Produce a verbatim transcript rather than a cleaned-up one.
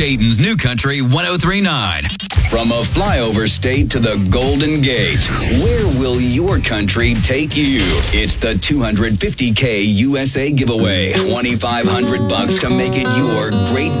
Dayton's New Country one oh three point nine. From a flyover state to the Golden Gate, where will your country take you? It's the two hundred fifty K U S A giveaway. twenty-five hundred bucks to make it your great